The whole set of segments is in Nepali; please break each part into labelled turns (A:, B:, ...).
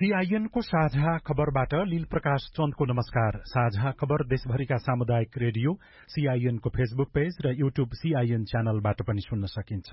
A: सीआईएन को साझा खबरबाट लील प्रकाश चन्दको नमस्कार। साझा खबर देशभरिका सामुदायिक रेडियो सीआईएन को फेसबुक पेज र यूट्यूब सीआईएन च्यानलबाट पनि सुन्न सकिन्छ।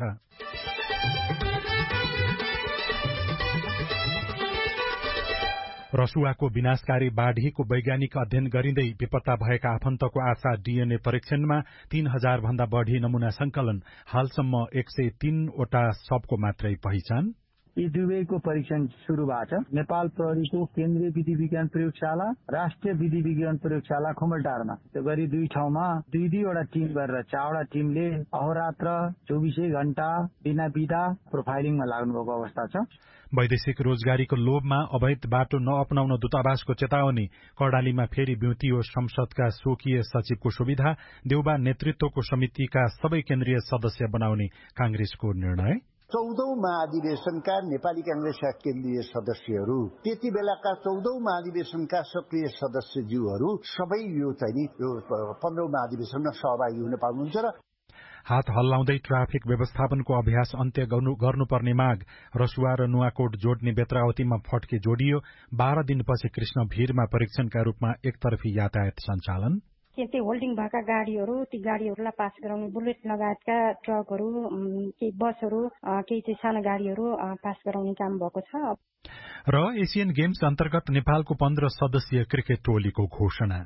A: रसुवाको विनाशकारी बाढ़ीको वैज्ञानिक अध्ययन गरिँदै बेपत्ता भएका आफन्तको आशा डीएनए परीक्षणमा 3000 भन्दा बढ़ी नमूना संकलन, हालसम्म 103 वटा शवको मात्रै पहिचान।
B: यी दुवैको परीक्षण शुरूबाट नेपाल प्रहरीको केन्द्रीय विधि विज्ञान प्रयोगशाला, राष्ट्रिय विधि विज्ञान प्रयोगशाला खुमलटारमा त्यो गरी दुई ठाउँमा दुईवटा टिम गरेर 4वटा टिमले अहोरात्र 24 घण्टा बिना बिदा प्रोफाइलिङमा लाग्नुभएको अवस्था छ।
A: वैदेशिक रोजगारीको लोभमा अवैध बाटो नअपनाउन दूतावासको चेतावनी, कर्णालीमा फेरि बिउतियो संसदका स्वकीय सचिवको सुविधा, देउबा नेतृत्वको समितिका सबै केन्द्रीय सदस्य बनाउने कांग्रेसको निर्णय।
C: 14औं महाधिवेशनका नेपाली कांग्रेसका केन्द्रीय सदस्यहरू, त्यति बेलाका 14औं महाधिवेशनका सक्रिय सदस्यज्यूहरू सबै यो 15औं महाधिवेशनमा सहभागी हुन पाउनुहुन्छ। र
A: हात हल्लाउँदै ट्राफिक व्यवस्थापनको अभ्यास अन्त्य गर्नुपर्ने माग, रसुवा र नुवाकोट जोड्ने बेत्रावतीमा फड्के जोडियो, 12 दिनपछि कृष्ण भीरमा परीक्षणका रूपमा एकतर्फी यातायात सञ्चालन।
D: केही होल्डिङ भएका गाडीहरू, ती गाडीहरूलाई पास गराउने बुलेट लगायतका ट्रकहरू, केही बसहरू, केही चाहिँ साना गाडीहरू पास गराउने काम भएको छ।
A: र एसियन गेम्स अन्तर्गत नेपालको 15 सदस्यीय क्रिकेट टोलीको घोषणा।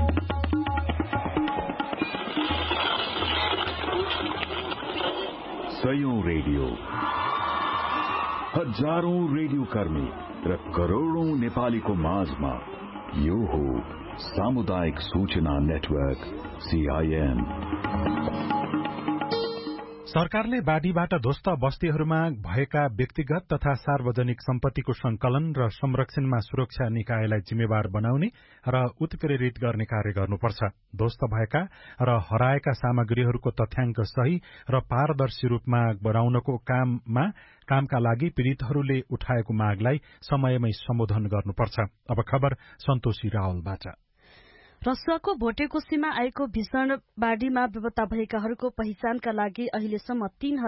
E: सयौं रेडियो, हजारौं रेडियो कर्मी र करोड़ौं नेपालीको माझमा यो हो सामुदायिक सूचना नेटवर्क सीआईएन।
A: सरकारले बाढ़ीबाट ध्वस्त बस्तीहरूमा भएका व्यक्तिगत तथा सार्वजनिक सम्पत्तिको संकलन र संरक्षणमा सुरक्षा निकायलाई जिम्मेवार बनाउने र उत्प्रेरित गर्ने कार्य गर्नुपर्छ। ध्वस्त भएका र हराएका सामग्रीहरूको तथ्याङ्क सही र पारदर्शी रूपमा बनाउनको कामका लागि पीड़ितहरूले उठाएको मागलाई समयमै सम्बोधन गर्नुपर्छ। अब खबर सन्तोषी रावलबाट।
F: रसुवाको भोटेकोसीमा आएको भीषण बाढ़ीमा बेपत्ता भएकाहरूको पहिचानका लागि अहिलेसम्म